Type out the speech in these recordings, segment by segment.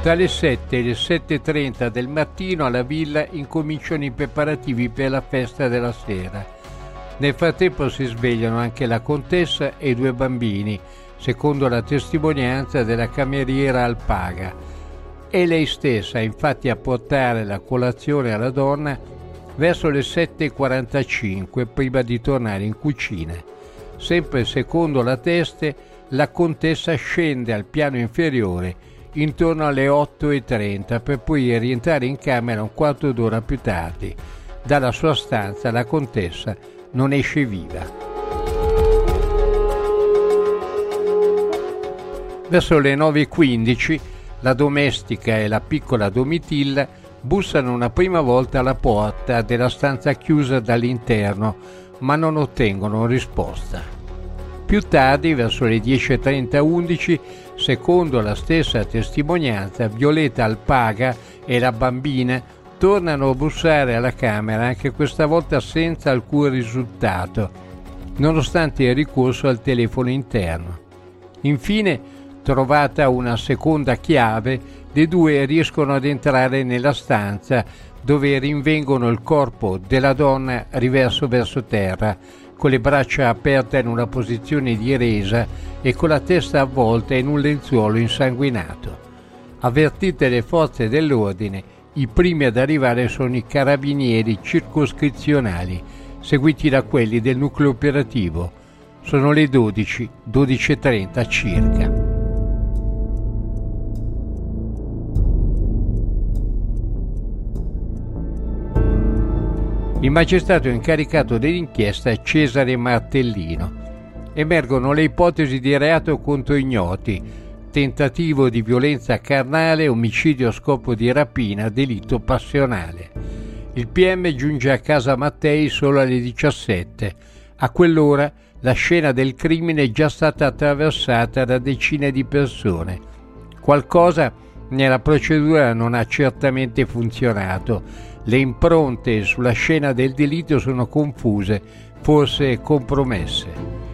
Tra le 7 e le 7:30 del mattino alla villa incominciano i preparativi per la festa della sera. Nel frattempo si svegliano anche la contessa e i 2 bambini, secondo la testimonianza della cameriera Alpaga. È lei stessa, infatti, a portare la colazione alla donna verso le 7:45 prima di tornare in cucina. Sempre secondo la teste, la contessa scende al piano inferiore intorno alle 8:30 per poi rientrare in camera un quarto d'ora più tardi. Dalla sua stanza la contessa non esce viva. Verso le 9:15 la domestica e la piccola Domitilla bussano una prima volta alla porta della stanza chiusa dall'interno, ma non ottengono risposta. Più tardi, verso le 10:30-11, secondo la stessa testimonianza, Violetta Alpaga e la bambina tornano a bussare alla camera, anche questa volta senza alcun risultato, nonostante il ricorso al telefono interno. Infine, trovata una seconda chiave, le 2 riescono ad entrare nella stanza, dove rinvengono il corpo della donna riverso verso terra, con le braccia aperte in una posizione di resa e con la testa avvolta in un lenzuolo insanguinato. Avvertite le forze dell'ordine, i primi ad arrivare sono i carabinieri circoscrizionali, seguiti da quelli del nucleo operativo. Sono le 12:30 circa. Il magistrato incaricato dell'inchiesta è Cesare Martellino. Emergono le ipotesi di reato contro ignoti, tentativo di violenza carnale, omicidio a scopo di rapina, delitto passionale. Il PM giunge a casa Mattei solo alle 17. A quell'ora la scena del crimine è già stata attraversata da decine di persone. Qualcosa nella procedura non ha certamente funzionato. Le impronte sulla scena del delitto sono confuse, forse compromesse.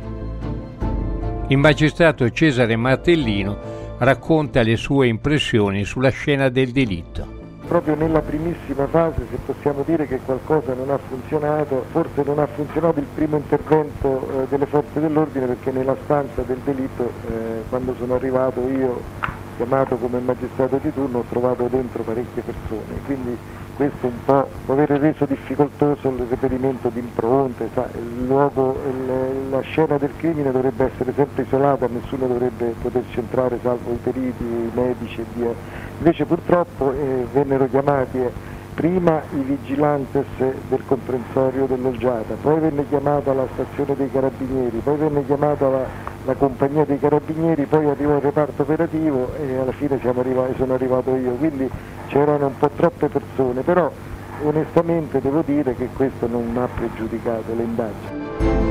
Il magistrato Cesare Martellino racconta le sue impressioni sulla scena del delitto. Proprio nella primissima fase, se possiamo dire che qualcosa non ha funzionato, forse non ha funzionato il primo intervento delle forze dell'ordine, perché nella stanza del delitto, quando sono arrivato io, chiamato come magistrato di turno, ho trovato dentro parecchie persone, quindi questo un po' può aver reso difficoltoso il reperimento di impronte. Il luogo, la scena del crimine dovrebbe essere sempre isolata, nessuno dovrebbe poterci entrare salvo i periti, i medici e via. Invece purtroppo vennero chiamati prima i vigilantes del comprensorio dell'Olgiata, poi venne chiamata la stazione dei carabinieri, poi venne chiamata la compagnia dei carabinieri, poi arrivò il reparto operativo e alla fine sono arrivato io, quindi c'erano un po' troppe persone, però onestamente devo dire che questo non ha pregiudicato le indagini.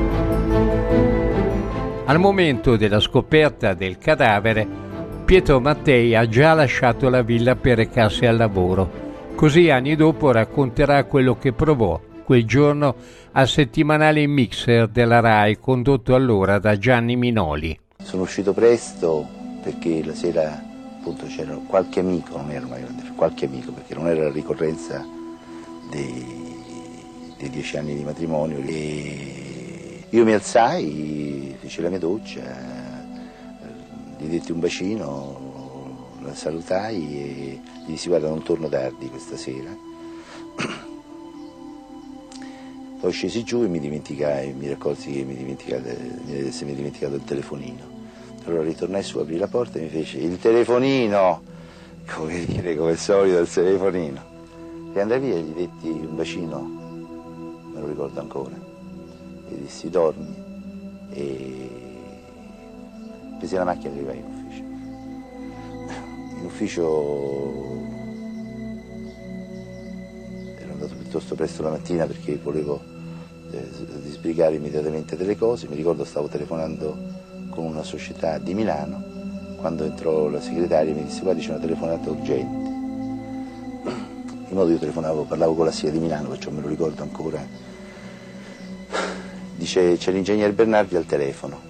Al momento della scoperta del cadavere, Pietro Mattei ha già lasciato la villa per recarsi al lavoro. Così anni dopo racconterà quello che provò quel giorno al settimanale Mixer della Rai, condotto allora da Gianni Minoli. Sono uscito presto perché la sera appunto c'era qualche amico, non era una grande, qualche amico, perché non era la ricorrenza dei 10 anni di matrimonio. E io mi alzai, feci la mia doccia, gli detti un bacino, la salutai e gli dissi: guarda, non torno tardi questa sera. Poi scesi giù e mi dimenticai, mi raccolsi che mi avessi dimenticato il telefonino. Allora ritornai su, aprì la porta e mi fece: il telefonino! Come dire, come al solito, il telefonino. E andai via e gli detti un bacino, me lo ricordo ancora. E gli dissi: dormi. E presi la macchina e arrivai in ufficio. In ufficio ero andato piuttosto presto la mattina perché volevo sbrigare immediatamente delle cose. Mi ricordo stavo telefonando con una società di Milano, quando entrò la segretaria e mi disse: guardi, c'è una telefonata urgente. In modo io parlavo con la SIA di Milano, perciò me lo ricordo ancora. Dice: c'è l'ingegner Bernardi al telefono.